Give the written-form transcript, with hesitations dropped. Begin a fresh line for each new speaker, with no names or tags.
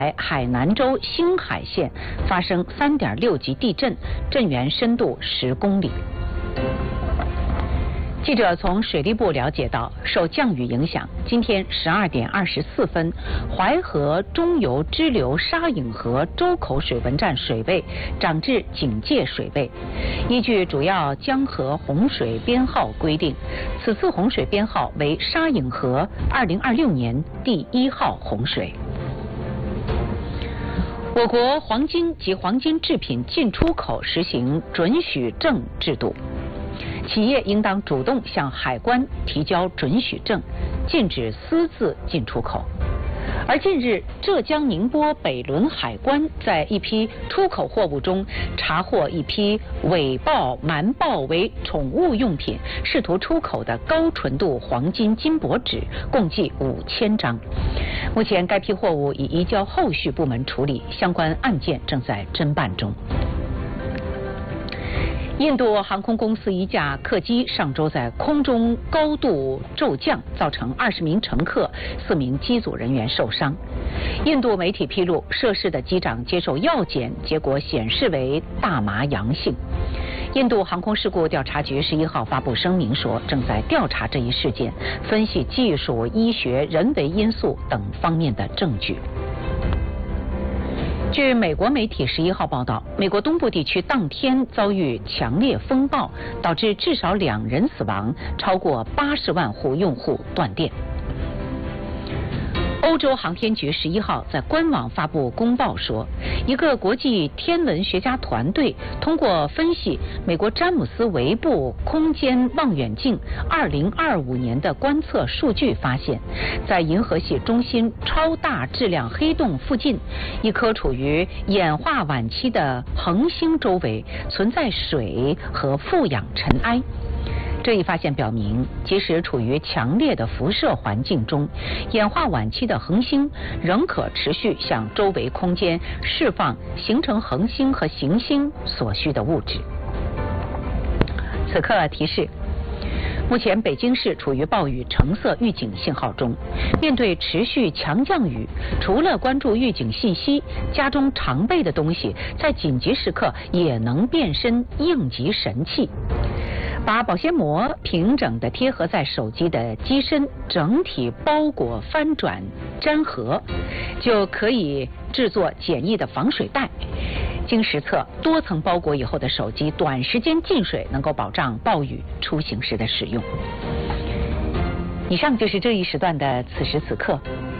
海南州兴海县发生3.6级地震，震源深度10公里。记者从水利部了解到，受降雨影响，今天12点24分，淮河中游支流沙引河周口水文站水位涨至警戒水位。依据主要江河洪水编号规定，此次洪水编号为沙引河2026年第1号洪水。我国黄金及黄金制品进出口实行准许证制度，企业应当主动向海关提交准许证，禁止私自进出口。而近日，浙江宁波北仑海关在一批出口货物中查获一批伪报、瞒报为宠物用品，试图出口的高纯度黄金金箔纸，共计5000张。目前，该批货物已移交后续部门处理，相关案件正在侦办中。印度航空公司一架客机上周在空中高度骤降，造成20名乘客、4名机组人员受伤。印度媒体披露，涉事的机长接受药检，结果显示为大麻阳性。印度航空事故调查局11号发布声明说，正在调查这一事件，分析技术、医学、人为因素等方面的证据。据美国媒体11号报道，美国东部地区当天遭遇强烈风暴，导致至少2人死亡，超过80万户用户断电。欧洲航天局11号在官网发布公报说，一个国际天文学家团队通过分析美国詹姆斯韦布空间望远镜2025年的观测数据，发现，在银河系中心超大质量黑洞附近，一颗处于演化晚期的恒星周围存在水和富氧尘埃。这一发现表明，即使处于强烈的辐射环境中，演化晚期的恒星仍可持续向周围空间释放形成恒星和行星所需的物质。此刻提示，目前北京市处于暴雨橙色预警信号中。面对持续强降雨，除了关注预警信息，家中常备的东西在紧急时刻也能变身应急神器。把保鲜膜平整地贴合在手机的机身，整体包裹翻转粘合，就可以制作简易的防水袋。经实测，多层包裹以后的手机短时间进水，能够保障暴雨出行时的使用。以上就是这一时段的此时此刻。